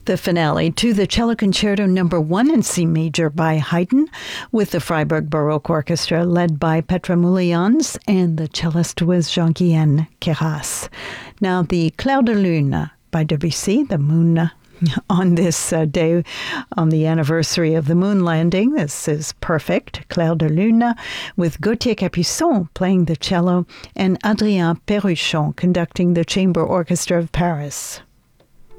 The finale to the Cello Concerto No. 1 in C major by Haydn, with the Freiburg Baroque Orchestra led by Petra Moulians, and the cellist was Jean-Guyen Queyras. Now, the Clair de Lune by Debussy, the moon on this day, on the anniversary of the moon landing. This is perfect. Clair de Lune, with Gauthier Capuçon playing the cello and Adrien Perruchon conducting the Chamber Orchestra of Paris.